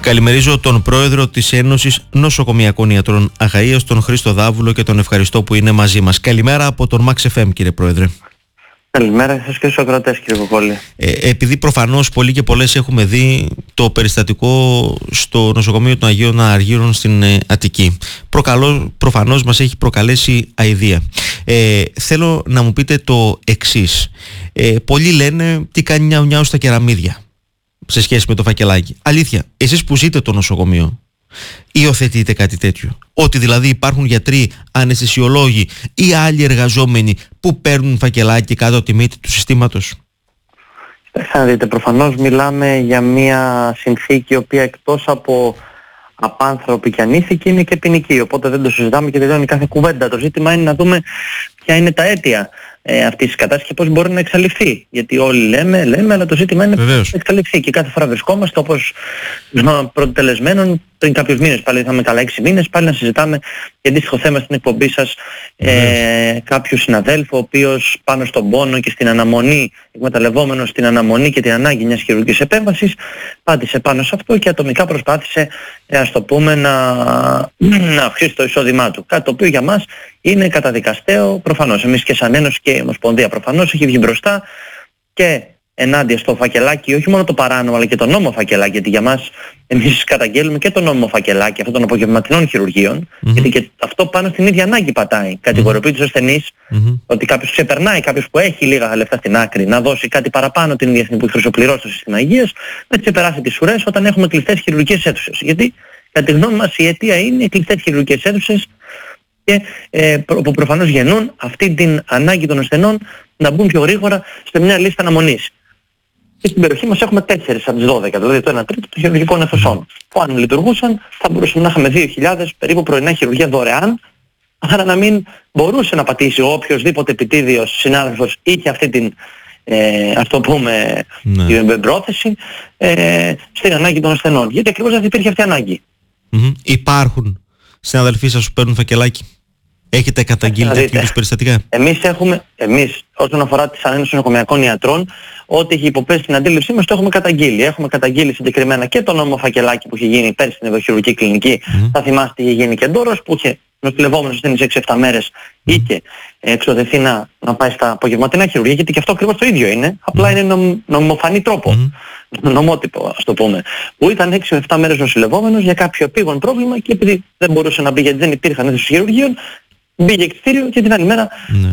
Καλημερίζω τον πρόεδρο της Ένωσης Νοσοκομιακών Ιατρών Αχαΐας, τον Χρήστο Δάβουλο, και τον ευχαριστώ που είναι μαζί μας. Καλημέρα από τον Max FM, κύριε Πρόεδρε. Καλημέρα σας και στους ακροατές, κύριε Κοκόλη. Επειδή προφανώς πολλοί και πολλές έχουμε δει το περιστατικό στο νοσοκομείο των Αγίων Αργύρων στην Αττική, προφανώς μας έχει προκαλέσει αηδία. Θέλω να μου πείτε το εξής. Πολλοί λένε τι κάνει νιάου νιάου στα κεραμίδια σε σχέση με το φακελάκι. Αλήθεια, εσείς που ζείτε το νοσοκομείο, υιοθετείτε κάτι τέτοιο? Ότι δηλαδή υπάρχουν γιατροί, αναισθησιολόγοι ή άλλοι εργαζόμενοι που παίρνουν φακελάκι κάτω από τη μύτη του συστήματος? Θα δείτε, προφανώς μιλάμε για μια συνθήκη η οποία εκτός από απάνθρωπη και ανήθικη είναι και ποινική, οπότε δεν το συζητάμε και τελειώνει κάθε κουβέντα. Το ζήτημα είναι να δούμε ποια είναι τα αίτια αυτής της κατάστασης και πώς μπορεί να εξαλειφθεί. Γιατί όλοι λέμε, αλλά το ζήτημα είναι πώς να εξαλειφθεί. Και κάθε φορά βρισκόμαστε, όπως πρωτοτελεσμένων, πριν κάποιους μήνες, πάλι είχαμε καλά 6 μήνες, πάλι να συζητάμε για αντίστοιχο θέμα στην εκπομπή σας, κάποιου συναδέλφου, ο οποίος πάνω στον πόνο και στην αναμονή, εκμεταλλευόμενος την αναμονή και την ανάγκη μιας χειρουργικής επέμβασης, πάτησε πάνω σε αυτό και ατομικά προσπάθησε, ας το πούμε, να αυξήσει το εισόδημά του. Κάτι το οποίο για μας είναι καταδικαστέο, προφανώς. Εμείς και σαν Ένωση και η Ομοσπονδία προφανώς έχει βγει μπροστά και ενάντια στο φακελάκι, όχι μόνο το παράνομο αλλά και το νόμο φακελάκι, γιατί για μας εμείς καταγγέλουμε και το νόμο φακελάκι αυτών των απογευματινών χειρουργείων, γιατί και αυτό πάνω στην ίδια ανάγκη πατάει. Κατηγοροποιεί τους ασθενείς ότι κάποιος ξεπερνάει, κάποιος που έχει λίγα λεφτά στην άκρη, να δώσει κάτι παραπάνω την ίδια στιγμή που χρυσοπληρώσει το σύστημα υγείας, να ξεπεράσει τις ουρές όταν έχουμε κλειστές χειρουργικές αίθουσες. Γιατί κατά τη γνώμη μας η αιτία είναι οι κλειστές χειρουργικές αίθουσες, και που προφανώς γεννούν αυτή την ανάγκη των ασθενών να μπουν πιο γρήγορα σε μια λίστα αναμονής. Και στην περιοχή μας έχουμε 4 από τις 12, δηλαδή το 1 τρίτο των χειρουργικών αιθουσών, που αν λειτουργούσαν θα μπορούσαμε να είχαμε 2.000 περίπου πρωινά χειρουργία δωρεάν, άρα να μην μπορούσε να πατήσει οποιοσδήποτε επιτίδιος συνάδελφος είχε αυτή την, ας το πούμε, την πρόθεση στην ανάγκη των ασθενών. Γιατί ακριβώς δεν υπήρχε αυτή η ανάγκη. Υπάρχουν συναδελφοί σας που παίρνουν φακελάκι? Έχετε καταγγείλει τέτοιου είδους περιστατικά? Εμείς όσον αφορά τις Ένωσης Νοσοκομιακών Ιατρών, ό,τι έχει υποπέσει στην αντίληψή μας το έχουμε καταγγείλει. Έχουμε καταγγείλει συγκεκριμένα και το νόμο φακελάκι που είχε γίνει πέρσι στην ευρωχειρουργική κλινική. Θα θυμάστε, είχε γίνει και ντόρος που είχε νοσηλευόμενος ασθενής 6-7 μέρες είχε εξοδεθεί να πάει στα απογευματινά χειρουργία, γιατί και αυτό ακριβώς το ίδιο είναι. Απλά είναι νομιμοφανή τρόπο. Νομότυπο, ας το πούμε. Που ήταν 6-7 μέρες νοσηλευόμενος για κάποιο επίγον πρόβλημα και επειδή δεν μπορούσε να μπει γιατί δεν υπήρχαν αίθουσες χειρουργείων, μπήκε εκτίριο και την άλλη μέρα.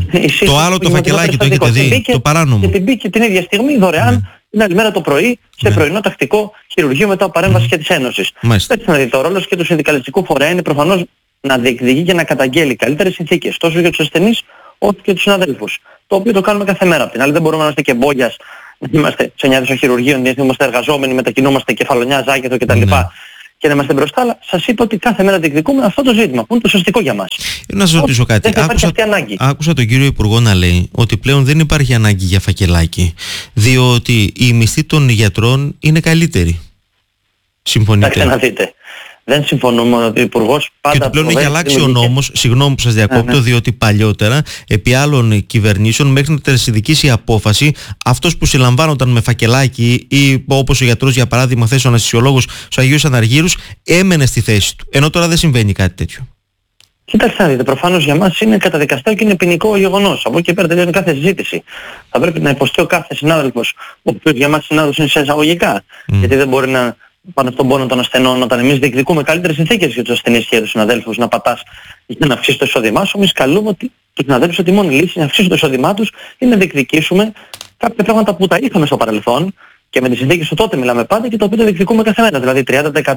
Το άλλο το φακελάκι το έχετε δει, το παράνομο? Και μπήκε την ίδια στιγμή δωρεάν την άλλη μέρα το πρωί σε πρωινό τακτικό χειρουργείο μετά από παρέμβαση και της Ένωσης. Έτσι να δείτε, ο ρόλος και του συνδικαλιστικού φορέα είναι προφανώς να διεκδικεί και να καταγγέλει καλύτερες συνθήκες τόσο για τους ασθενείς όσο και τους συναδέλφους. Το οποίο το κάνουμε κάθε μέρα. Απ' την άλλη δεν μπορούμε να είμαστε και μπόγιας, να είμαστε σε μια αίθουσα χειρουργείων, να είμαστε εργαζόμενοι, μετακινούμαστε κεφαλονιά, ζάκετο κτλ. Και να είμαστε μπροστά, αλλά σας είπα ότι κάθε μέρα διεκδικούμε αυτό το ζήτημα που είναι το σωστικό για μας. Να σας ρωτήσω κάτι. Άκουσα τον κύριο Υπουργό να λέει ότι πλέον δεν υπάρχει ανάγκη για φακελάκι, διότι η μισθή των γιατρών είναι καλύτερη. Συμφωνείτε? Κοιτάξτε να δείτε. Δεν συμφωνούμε ότι ο Υπουργός πάντα... Και πλέον έχει αλλάξει ο νόμος, συγγνώμη που σας διακόπτω, διότι παλιότερα επί άλλων κυβερνήσεων μέχρι να τερσιδικήσει η απόφαση, αυτός που συλλαμβάνονταν με φακελάκι ή όπως ο γιατρός για παράδειγμα θέσει ο αναισθησιολόγος στους Αγίους Αναργύρους έμενε στη θέση του. Ενώ τώρα δεν συμβαίνει κάτι τέτοιο. Κοιτάξτε να δείτε, προφανώς για μας είναι καταδικαστέο και είναι ποινικό γεγονός. Από εκεί πέρα τελειώνει κάθε συζήτηση. Θα πρέπει να υποστεί ο κάθε συνάδελφος, ο οποίος για μας συνάδελφος είναι σε εισαγωγικά. Γιατί δεν μπορεί να πάνω στον πόνο των ασθενών, όταν εμείς διεκδικούμε καλύτερες συνθήκες για τους ασθενείς και για τους συναδέλφους να πατάς για να αυξήσει το εισόδημά σου, εμείς καλούμε τους συναδέλφους ότι η μόνη λύση να αυξήσουν το εισόδημά τους είναι να διεκδικήσουμε κάποια πράγματα που τα είχαμε στο παρελθόν και με τις συνθήκες του τότε μιλάμε πάντα και το οποίο το διεκδικούμε κάθε μέρα. Δηλαδή 30%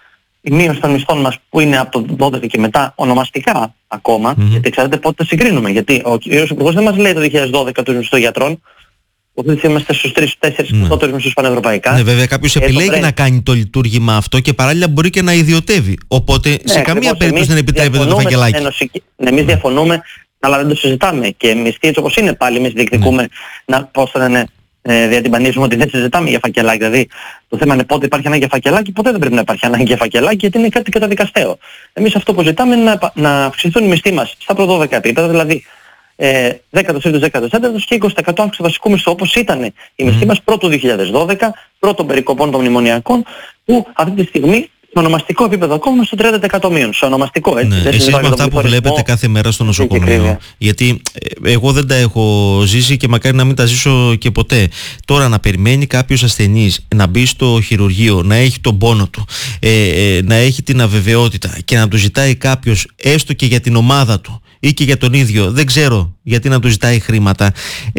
η μείωση των μισθών μας που είναι από το 12 και μετά ονομαστικά ακόμα, γιατί ξέρετε πότε τα συγκρίνουμε. Γιατί ο κύριος Υπουργός δεν μας λέει το 2012 τους μισθούς των γιατρών. Οπότε είμαστε στους 3-4 κατώτερους μισθούς πανευρωπαϊκά. Ναι, βέβαια κάποιος επιλέγει να κάνει το λειτουργήμα αυτό και παράλληλα μπορεί και να ιδιωτεύει. Οπότε σε καμία περίπτωση δεν επιτρέπεται το φακελάκι. Εμείς διαφωνούμε, αλλά δεν το συζητάμε. Και μισθοί έτσι όπως είναι πάλι εμείς διεκδικούμε πώς θα είναι, διατυμπανίζουμε ότι δεν συζητάμε για φακελάκι. Δηλαδή το θέμα είναι πότε υπάρχει ανάγκη για φακελάκι, ποτέ δεν πρέπει να υπάρχει ανάγκη για φακελάκι γιατί είναι κάτι καταδικαστέο. Εμείς αυτό που ζητάμε είναι να αυξηθούν οι μισθοί μας στα προ-12 επίπεδα, δηλαδή 13ος, 14ος και 20% αύξηση βασικού μισθού, όπως ήταν η μισθή μας πρώτο 2012, πρώτων περικοπών των μνημονιακών, που αυτή τη στιγμή στο ονομαστικό επίπεδο ακόμα στο 30% μείον. Σε ονομαστικό, έτσι. Ναι, εσείς με αυτά που βλέπετε κάθε μέρα στο νοσοκομείο, γιατί εγώ δεν τα έχω ζήσει και μακάρι να μην τα ζήσω και ποτέ. Τώρα να περιμένει κάποιος ασθενής να μπει στο χειρουργείο, να έχει τον πόνο του, να έχει την αβεβαιότητα και να του ζητάει κάποιος έστω και για την ομάδα του ή και για τον ίδιο, δεν ξέρω γιατί να του ζητάει χρήματα,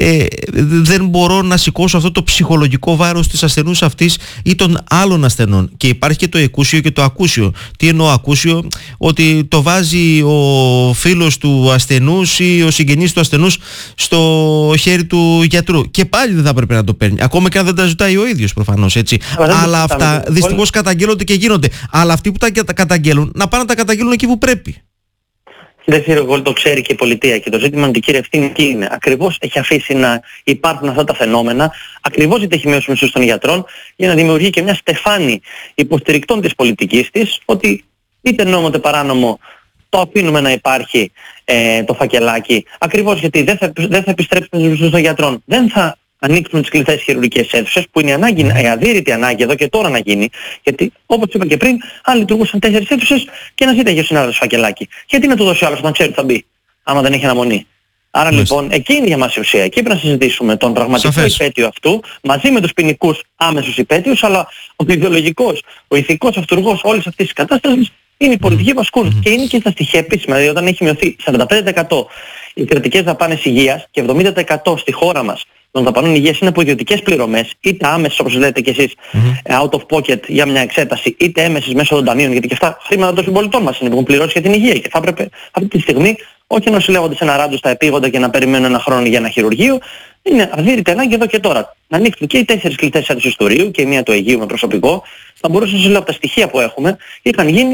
δεν μπορώ να σηκώσω αυτό το ψυχολογικό βάρος της ασθενούς αυτής ή των άλλων ασθενών. Και υπάρχει και το εκούσιο και το ακούσιο. Τι εννοώ ακούσιο? Ότι το βάζει ο φίλος του ασθενούς ή ο συγγενής του ασθενούς στο χέρι του γιατρού, και πάλι δεν θα πρέπει να το παίρνει, ακόμα και αν δεν τα ζητάει ο ίδιος προφανώς, έτσι. Αλλά αυτά δυστυχώς καταγγέλλονται και γίνονται. Αλλά αυτοί που τα καταγγέλουν να πάνε να τα καταγγέλουν εκεί που πρέπει. Κοιτάξτε, εγώ το ξέρει και η πολιτεία, και το ζήτημα με την κύρια ευθύνη εκεί είναι. Ακριβώς έχει αφήσει να υπάρχουν αυτά τα φαινόμενα, ακριβώς γιατί έχει μειώσει μισθούς των γιατρών, για να δημιουργεί και μια στεφάνη υποστηρικτών της πολιτικής της, ότι είτε νόμο είτε παράνομο το αφήνουμε να υπάρχει το φακελάκι, ακριβώς γιατί δεν θα επιστρέψουν τους μισθούς των γιατρών. Δεν θα ανοίξουν τις κλειστές χειρουργικές αίθουσες, που είναι η ανάγκη, η αδύρυτη ανάγκη εδώ και τώρα να γίνει. Γιατί, όπως είπα και πριν, αν λειτουργούσαν 4 αίθουσες και ένας ζήταγε ο συνάδελφος φακελάκι, γιατί να του δώσει ο άλλος όταν ξέρει ότι θα μπει, άμα δεν έχει αναμονή? Άρα λοιπόν, εκεί είναι για μας η ουσία. Εκεί πρέπει να συζητήσουμε τον πραγματικό υπέτειο αυτού, μαζί με τους ποινικούς άμεσους υπέτειους, αλλά ο ιδεολογικός, ο ηθικός αυτούργος όλης αυτής της κατάστασης είναι η πολιτική που ασκούν. Και είναι και στα στοιχεία επίσημα, δηλαδή όταν έχει μειωθεί 45% οι κρατικές δαπάνες υγείας και 70% στη χώρα μας των δαπανών υγείας είναι από ιδιωτικές πληρωμές, είτε άμεσες όπως λέτε και εσείς, out of pocket για μια εξέταση, είτε έμεσες μέσω των ταμείων, γιατί και αυτά χρήματα των συμπολιτών μας είναι που έχουν πληρώσει για την υγεία, και θα έπρεπε αυτή τη στιγμή όχι να νοσηλεύονται σε ένα ράντο στα επίγοντα και να περιμένουν ένα χρόνο για ένα χειρουργείο. Είναι αδύρυτη ανάγκη εδώ και τώρα. Να ανοίξουν και οι 4 κλειστές αίθουσες του Ρίου και η μία του Αιγείου με προσωπικό. Θα μπορούσα να σας λέω από τα στοιχεία που έχουμε, είχαν γίνει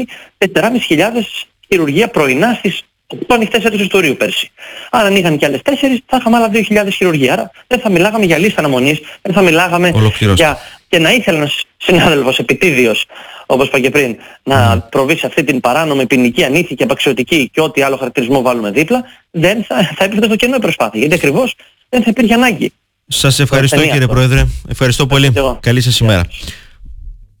4.500 χειρουργεία πρωινά στις 8 ανοιχτές αίθουσες του Ρίου πέρσι. Άρα αν είχαν και άλλες 4, θα είχαμε άλλα 2.000 χειρουργία. Άρα δεν θα μιλάγαμε για λίστα αναμονής, δεν θα μιλάγαμε για... Και να ήθελε ένας συνάδελφος επιτίδιος, όπως είπα και πριν, να προβεί σε αυτή την παράνομη ποινική ανήθικη και απαξιωτική και ό,τι άλλο χαρακτηρισμό βάλουμε δίπλα, δεν θα έπρεπε στο κενό η προσπάθεια. Γιατί ακριβώς δεν θα υπήρχε ανάγκη. Σας ευχαριστώ κύριε Πρόεδρε. Ευχαριστώ πολύ. Καλή σας ημέρα.